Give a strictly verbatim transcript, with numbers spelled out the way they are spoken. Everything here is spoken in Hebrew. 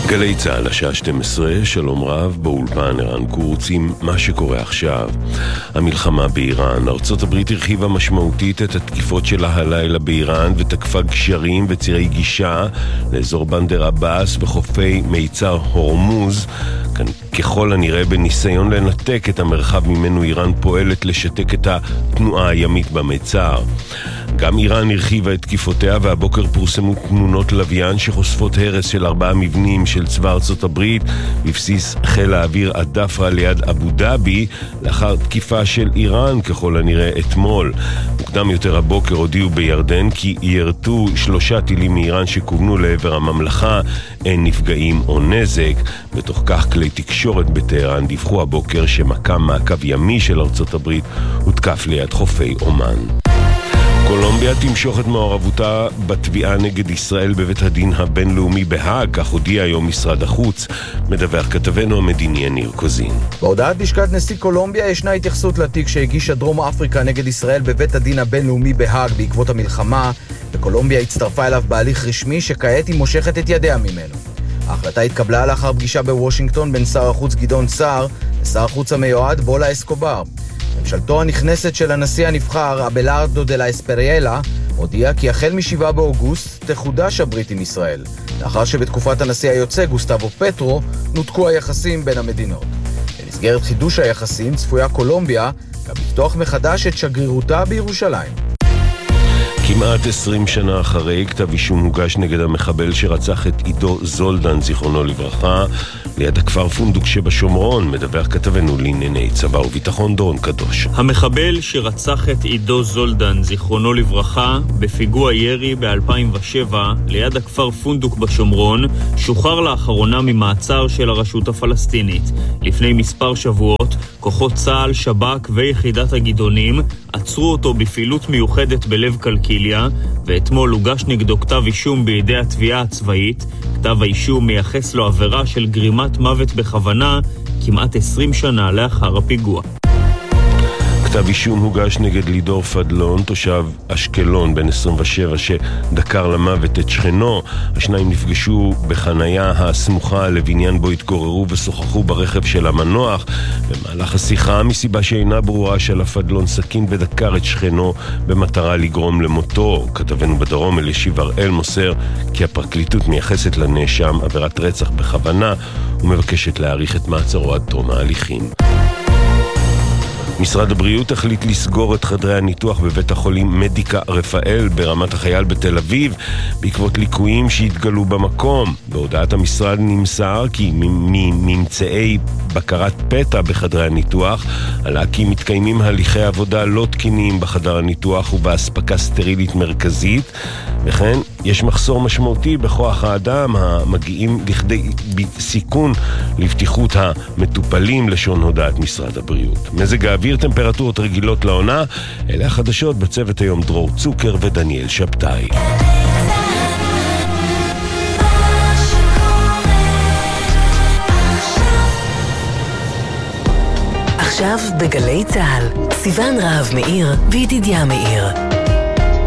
גלי צהל, השעה שתים עשרה, שלום רב, באולפן ערן קורץ עם מה שקורה עכשיו. המלחמה באיראן. ארצות הברית הרחיבה משמעותית את התקיפות שלה הלילה באיראן ותקפה גשרים וצירי גישה לאזור בנדר עבאס בחופי מיצר הורמוז, כאן ככל הנראה בניסיון לנתק את המרחב ממנו איראן פועלת לשתק את התנועה הימית במיצר. גם איראן הרחיבה את תקיפותיה, והבוקר פורסמו תמונות לוויין שחושפות הרס של ארבעה מבנים של צבא ארצות הברית בבסיס חיל האוויר הדפרה ליד אבו דאבי, לאחר תקיפה של איראן ככל הנראה אתמול. מוקדם יותר הבוקר הודיעו בירדן כי ירתו שלושה טילים מאיראן שכוונו לעבר הממלכה, אין נפגעים או נזק. בתוך כך כלי תקשורת בטהרן דיווחו הבוקר שמקם מעקב ימי של ארצות הברית הותקף ליד חופי אומן. קולומביה תמשוך את מעורבותה בתביעה נגד ישראל בבית הדין הבינלאומי בהאג, כך הודיע היום משרד החוץ, מדווח כתבנו המדיני יניר קוזין. בהודעת לשכת נשיא קולומביה ישנה התייחסות לתיק שהגישה דרום אפריקה נגד ישראל בבית הדין הבינלאומי בהאג בעקבות המלחמה, וקולומביה הצטרפה אליו בהליך רשמי שכעת היא מושכת את ידיה ממנו. ההחלטה התקבלה לאחר פגישה בוושינגטון בין שר החוץ גדעון סער לשר החוץ המיועד בולה אסקובר. ממשלתו הנכנסת של הנשיא הנבחר אבלארדו דה לה אספריאלה הודיע כי החל משבעה באוגוסט תחודש הברית עם ישראל, לאחר שבתקופת הנשיא היוצא גוסטבו פטרו נותקו היחסים בין המדינות. במסגרת חידוש היחסים צפויה קולומביה גם לפתוח מחדש את שגרירותה בירושלים. כמעט עשרים שנה אחרי, כתב אישום הוגש נגד המחבל שרצח את עידו זולדן, זיכרונו לברכה, ליד הכפר פונדוק שבשומרון, מדווח כתבנו לענייני צבא וביטחון דורון קדוש. המחבל שרצח את עידו זולדן, זיכרונו לברכה, בפיגוע ירי ב-אלפיים ושבע ליד הכפר פונדוק בשומרון, שוחרר לאחרונה ממעצר של הרשות הפלסטינית. לפני מספר שבועות, כוחות צה"ל, שב"כ ויחידת הגדעונים עצרו אותו בפעילות מיוחדת בלב קלקיליה, ואתמול הוגש נגדו כתב אישום בידי התביעה הצבאית. כתב האישום מייחס לו עבירה של גרימת מוות בכוונה כמעט עשרים שנה לאחר הפיגוע. כתב אישום הוגש נגד לידור פדלון, תושב אשקלון בן עשרים ושבע שדקר למוות את שכנו. השניים נפגשו בחנייה הסמוכה לבניין בו התגוררו ושוחחו ברכב של המנוח. במהלך השיחה, מסיבה שאינה ברורה, של הפדלון סכין ודקר את שכנו במטרה לגרום למותו. כתבנו בדרום אלישיב הראל מוסר כי הפרקליטות מייחסת לנאשם עבירת רצח בכוונה ומבקשת להאריך את מעצרו עד תום ההליכים. משרד הבריאות החליט לסגור את חדרי הניתוח בבית החולים מדיקה רפאל ברמת החייל בתל אביב בעקבות ליקויים שהתגלו במקום. בהודעת המשרד נמסר כי מממצאי בקרת פתע בחדרי הניתוח עלה כי מתקיימים הליכי עבודה לא תקינים בחדר הניתוח ובהספקה סטרילית מרכזית, וכן יש מחסור משמעותי בכוח האדם המגיעים לכדי סיכון לבטיחות המטופלים, לשון הודעת משרד הבריאות. מזג האוויר, טמפרטורות רגילות לעונה. אלה החדשות בצוות היום דרור צוקר ודניאל שבתאי. עכשיו בגלי צהל, סיוון רהב מאיר וידידיה מאיר.